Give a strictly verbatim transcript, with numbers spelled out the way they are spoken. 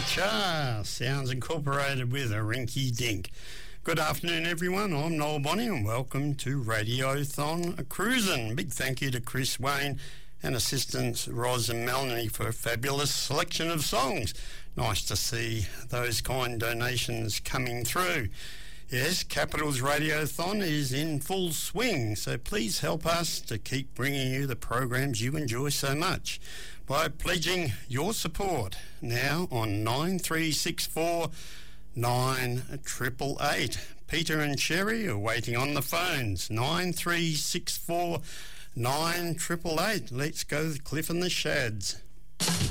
Cha, Sounds Incorporated with a rinky dink. Good afternoon, everyone. I'm Noel Bonny and welcome to Radiothon Cruisin'. Big thank you to Chris Wayne and assistants Roz and Melanie for a fabulous selection of songs. Nice to see those kind donations coming through. Yes, Capital's Radiothon is in full swing, so please help us to keep bringing you the programs you enjoy so much by pledging your support now on nine three six four nine triple eight. Peter and Sherry are waiting on the phones. nine three six four nine triple eight. Let's go with Cliff and the Shads.